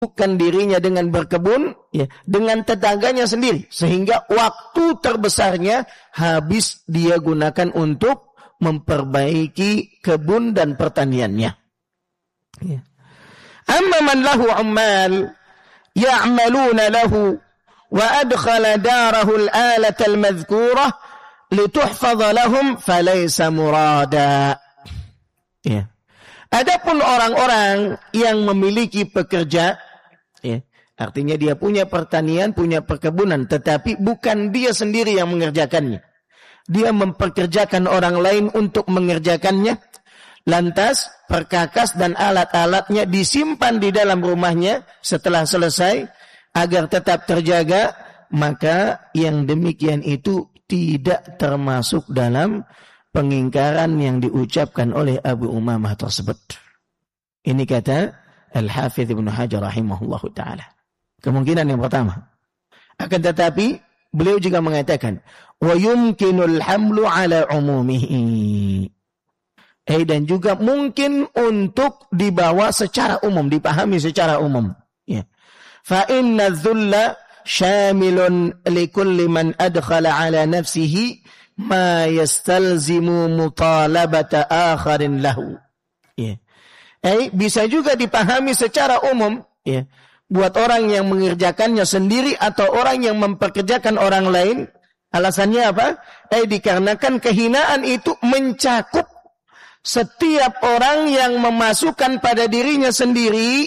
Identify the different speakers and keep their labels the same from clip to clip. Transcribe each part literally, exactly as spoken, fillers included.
Speaker 1: menyibukkan dirinya dengan berkebun, ya, dengan tetangganya sendiri, sehingga waktu terbesarnya habis dia gunakan untuk memperbaiki kebun dan pertaniannya. Ya. Amma man lahu ammal ya'maluna lahu wa adkhala darahu al-alata al-madhkurah lituhfadha lahum falaysa murada. Ya. Adapun orang-orang yang memiliki pekerja, ya, artinya dia punya pertanian, punya perkebunan, tetapi bukan dia sendiri yang mengerjakannya. Dia memperkerjakan orang lain untuk mengerjakannya. Lantas perkakas dan alat-alatnya disimpan di dalam rumahnya setelah selesai agar tetap terjaga, maka yang demikian itu tidak termasuk dalam pengingkaran yang diucapkan oleh Abu Umamah tersebut. Ini kata Al-Hafidh Ibnu Hajar rahimahullahu ta'ala. Kemungkinan yang pertama. Akan tetapi beliau juga mengatakan wa yumkinul hamlu ala umumihi. Eh, dan juga mungkin untuk dibawa secara umum, dipahami secara umum. Ya. Fa inna dhulla syamilun likulli man adkhala ala nafsihi ma yastalzimu mutalabata akharin lahu. Ya. Eh, bisa juga dipahami secara umum, ya, buat orang yang mengerjakannya sendiri atau orang yang memperkerjakan orang lain. Alasannya apa? Eh, dikarenakan kehinaan itu mencakup setiap orang yang memasukkan pada dirinya sendiri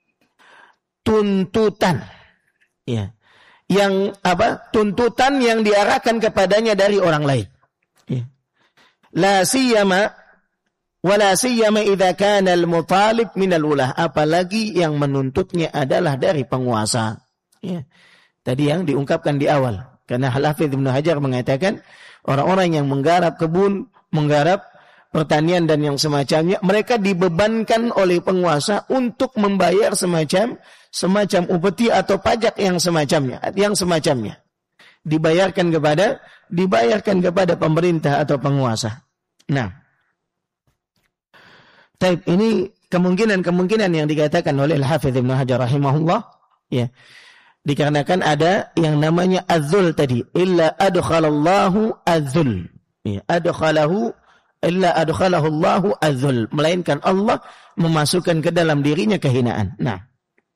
Speaker 1: tuntutan, ya, yang apa? Tuntutan yang diarahkan kepadanya dari orang lain. Ya. La siyama wala siyama idza kana al-mutalib min al-ulah, apalagi yang menuntutnya adalah dari penguasa. Ya. Tadi yang diungkapkan di awal, karena Al-Hafidz Ibnu Hajar mengatakan orang-orang yang menggarap kebun, menggarap pertanian dan yang semacamnya, mereka dibebankan oleh penguasa untuk membayar semacam semacam upeti atau pajak yang semacamnya, yang semacamnya. Dibayarkan kepada dibayarkan kepada pemerintah atau penguasa. Nah, taib ini kemungkinan-kemungkinan yang dikatakan oleh Al-Hafidz Ibnu Hajar rahimahullah, ya. Dikarenakan ada yang namanya az-zul tadi, illa adkhalallahu az-zul. Ya, adkhalahu illa adkhalahu Allahu az-zul, melainkan Allah memasukkan ke dalam dirinya kehinaan. Nah,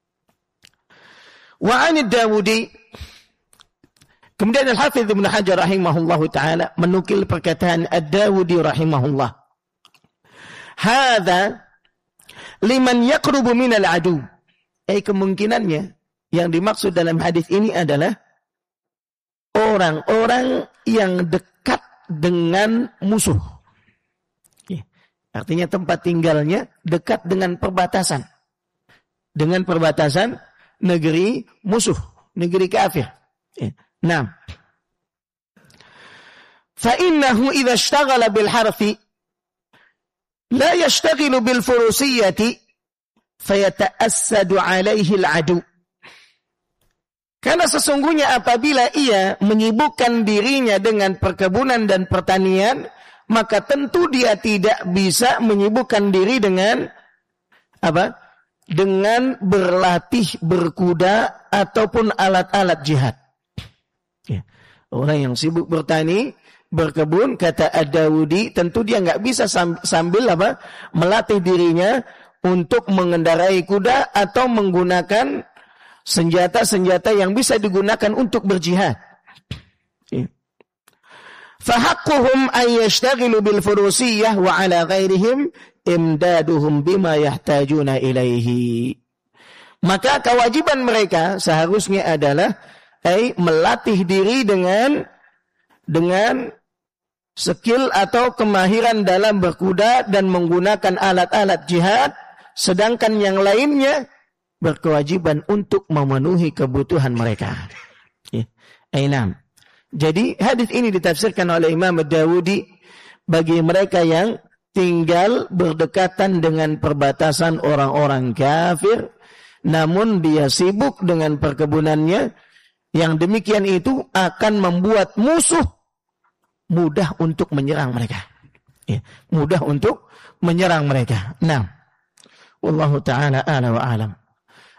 Speaker 1: wa 'an ad-Dawudi, kemudian Al-Hafidz Ibnu Hajar rahimahullahu taala menukil perkataan ad-Dawudi rahimahullah. Hadza liman yaqrubu min al-adu. Eh, kemungkinannya yang dimaksud dalam hadis ini adalah orang-orang yang dekat dengan musuh. Artinya tempat tinggalnya dekat dengan perbatasan. Dengan perbatasan negeri musuh, negeri kafir. Nah. Fa innahu idza ishtaghala bil harfi la yashtaghilu bil furusiyyati fayata'assadu 'alaihi al 'adu. Karena sesungguhnya apabila ia menyibukkan dirinya dengan perkebunan dan pertanian, maka tentu dia tidak bisa menyibukkan diri dengan apa? Dengan berlatih berkuda ataupun alat-alat jihad. Ya. Orang yang sibuk bertani, berkebun, kata Ad-Dawudi, tentu dia nggak bisa sambil apa? Melatih dirinya untuk mengendarai kuda atau menggunakan senjata-senjata yang bisa digunakan untuk berjihad. Ya. Fahaqquhum an yashtaghilu bil furusiyyah wa ala ghairihim imdaduhum bima yahtajuna ilaihi. Maka kewajiban mereka seharusnya adalah ay, melatih diri dengan dengan skill atau kemahiran dalam berkuda dan menggunakan alat-alat jihad, sedangkan yang lainnya berkewajiban untuk memenuhi kebutuhan mereka. Ya. Ainam. Jadi hadis ini ditafsirkan oleh Imam Ad-Dawudi bagi mereka yang tinggal berdekatan dengan perbatasan orang-orang kafir, namun dia sibuk dengan perkebunannya, yang demikian itu akan membuat musuh mudah untuk menyerang mereka. Ya, mudah untuk menyerang mereka. Nah, wallahu ta'ala a'la wa a'lam.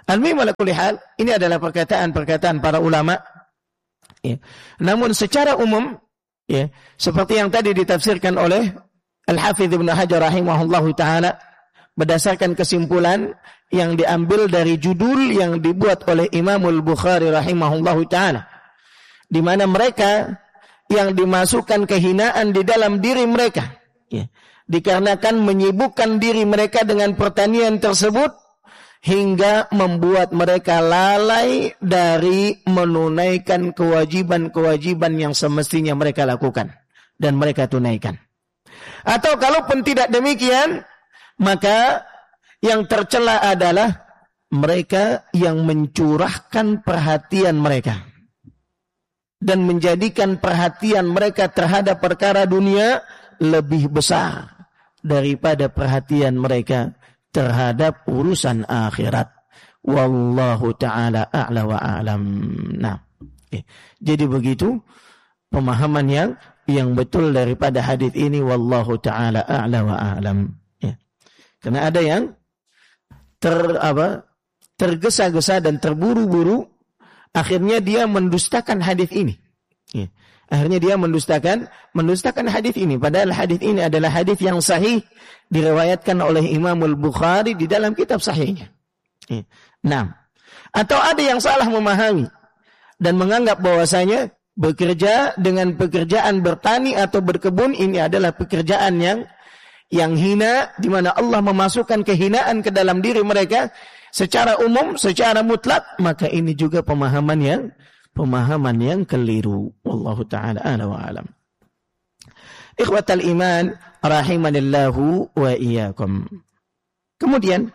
Speaker 1: Al-muhim ala kulli hal, ini adalah perkataan-perkataan para ulama. Ya. Namun secara umum, ya, seperti yang tadi ditafsirkan oleh Al-Hafidz Ibnu Hajar rahimahullahu taala berdasarkan kesimpulan yang diambil dari judul yang dibuat oleh Imamul Bukhari rahimahullahu taala, di mana mereka yang dimasukkan kehinaan di dalam diri mereka, ya, dikarenakan menyibukkan diri mereka dengan pertanian tersebut hingga membuat mereka lalai dari menunaikan kewajiban-kewajiban yang semestinya mereka lakukan dan mereka tunaikan. Atau kalaupun tidak demikian, maka yang tercela adalah mereka yang mencurahkan perhatian mereka dan menjadikan perhatian mereka terhadap perkara dunia lebih besar daripada perhatian mereka terhadap urusan akhirat. Wallahu ta'ala a'la wa a'lam. Nah, okay. Jadi begitu pemahaman yang yang betul daripada hadis ini. Wallahu ta'ala a'la wa a'lam. Ya. Karena ada yang ter apa tergesa-gesa dan terburu-buru, akhirnya dia mendustakan hadis ini. Ya. Akhirnya dia mendustakan mendustakan hadis ini, padahal hadis ini adalah hadis yang sahih, diriwayatkan oleh Imamul Bukhari di dalam kitab sahihnya. Ya. Nah, atau ada yang salah memahami dan menganggap bahwasanya bekerja dengan pekerjaan bertani atau berkebun ini adalah pekerjaan yang yang hina, di mana Allah memasukkan kehinaan ke dalam diri mereka secara umum, secara mutlak, maka ini juga pemahaman yang pemahaman yang keliru. Wallahu ta'ala a'la wa a'lam. Ikhwatal iman rahimanillahu wa iyyakum. Kemudian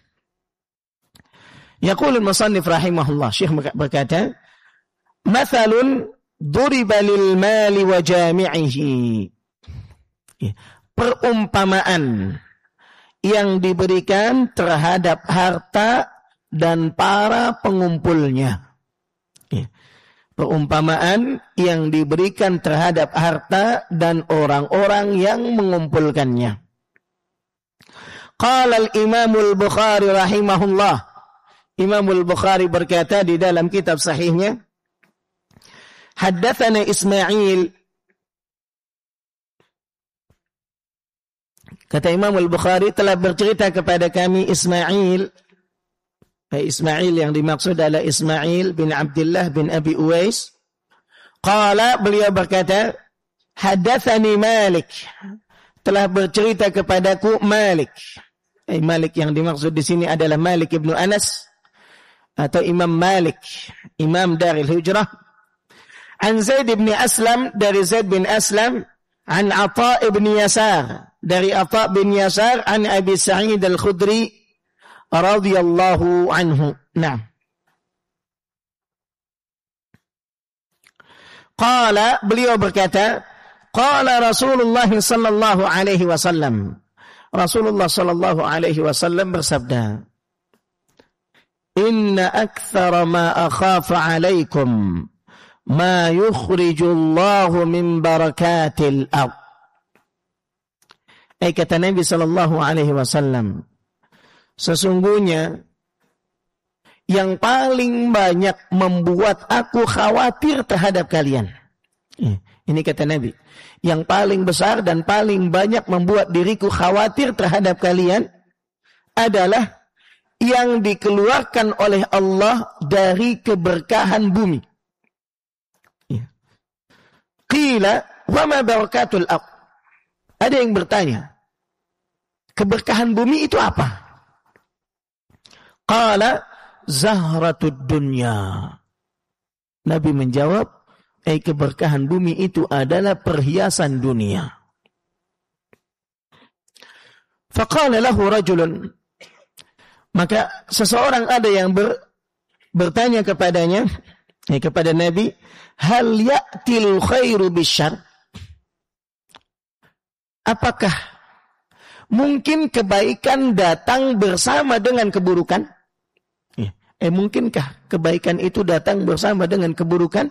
Speaker 1: yaqulul musannif rahimahullah, Syekh berkata, "Mathalun duriba lil mali wa jami'ihi." Perumpamaan yang diberikan terhadap harta dan para pengumpulnya. Perumpamaan yang diberikan terhadap harta dan orang-orang yang mengumpulkannya. Qala al-Imamul Bukhari rahimahullah. Imamul Bukhari berkata di dalam kitab sahihnya, haddatsana Ismail. Kata Imamul Bukhari, telah bercerita kepada kami Ismail. Ismail yang dimaksud adalah Ismail bin Abdullah bin Abi Uwais. Qala, beliau berkata, hadatsani Malik, telah bercerita kepadaku Malik. Eh, Malik yang dimaksud di sini adalah Malik ibnu Anas atau Imam Malik, Imam Daril Hijrah. An Zaid bin Aslam, dari Zaid bin Aslam. An Atha ibn Yasar, dari Atha bin Yasar. An Abi Sa'id al-Khudri radhiyallahu anhu. Nah. Qala, beliau berkata, qala Rasulullah sallallahu alaihi wasallam. Rasulullah sallallahu alaihi wasallam bersabda, inna akthara ma akhafa alaikum ma yukhrijullahu min barakatil ard. Eh, kata Nabi sallallahu alaihi wasallam, sesungguhnya yang paling banyak membuat aku khawatir terhadap kalian. Ini kata Nabi, yang paling besar dan paling banyak membuat diriku khawatir terhadap kalian adalah yang dikeluarkan oleh Allah dari keberkahan bumi. Qila wa ma barakatul ard. Ada yang bertanya, keberkahan bumi itu apa? Qala zahratud dunya. Nabi menjawab, eh keberkahan bumi itu adalah perhiasan dunia. Faqala lahu rajulun. Maka seseorang ada yang ber, bertanya kepadanya, eh, kepada Nabi, hal ya'til khairu bisyarr? Apakah mungkin kebaikan datang bersama dengan keburukan? Eh, mungkinkah kebaikan itu datang bersama dengan keburukan?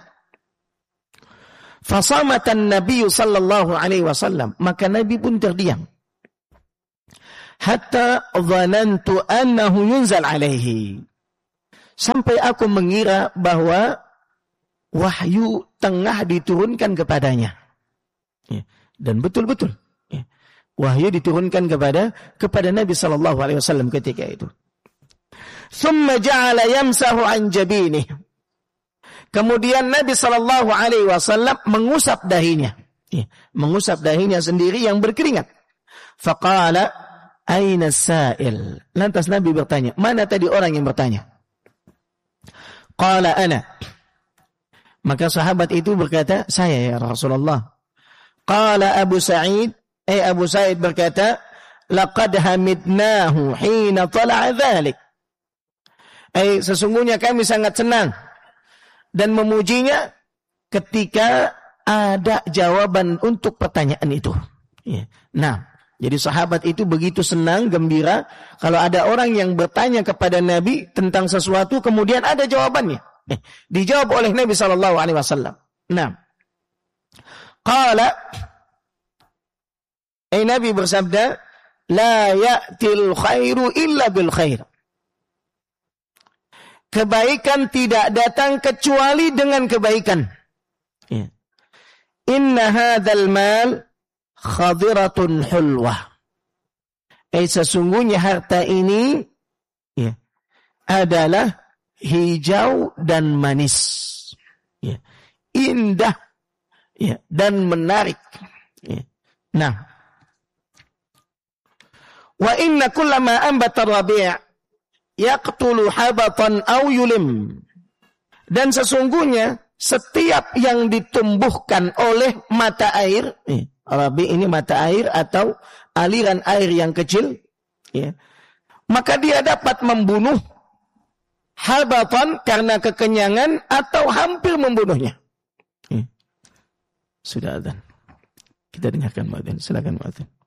Speaker 1: Fasamatan Nabi sallallahu alaihi wasallam. Maka Nabi pun terdiam. Hatta dhanantu annahu yunzal alaihi. sampai aku mengira bahwa wahyu tengah diturunkan kepadanya. Ya. Dan betul-betul ya, wahyu diturunkan kepada kepada Nabi sallallahu alaihi wasallam ketika itu. Thumma ja'ala yamsahu an jabinih. Kemudian Nabi sallallahu alaihi wasallam mengusap dahinya. Ya, mengusap dahinya sendiri yang berkeringat. Faqala aina sa'il. Lantas Nabi bertanya, mana tadi orang yang bertanya? Qala ana. Maka sahabat itu berkata, saya ya Rasulullah. Qala Abu Sa'id, eh Abu Sa'id berkata, laqad hamidnahu hina tala'a dhalik. Eh sesungguhnya kami sangat senang dan memujinya ketika ada jawaban untuk pertanyaan itu. Ya. Nah, jadi sahabat itu begitu senang, gembira kalau ada orang yang bertanya kepada Nabi tentang sesuatu kemudian ada jawabannya. Eh, dijawab oleh Nabi sallallahu alaihi wasallam. Nah, qala, eh Nabi bersabda, la ya'til khairu illa bil khair. Kebaikan tidak datang kecuali dengan kebaikan. Ya. Inna hadzal mal khadiratun hulwah. Eh sesungguhnya harta ini ya, adalah hijau dan manis, ya, indah, ya, dan menarik. Ya. Nah, wa inna kullama ambata rabi' yaqtulu habatan aw yulim. Dan sesungguhnya setiap yang ditumbuhkan oleh mata air, ya, rabi' ini mata air atau aliran air yang kecil, ya, maka dia dapat membunuh habatan karena kekenyangan atau hampir membunuhnya. Hmm. Sudah adzan. Kita dengarkan muadzin. Silakan muadzin.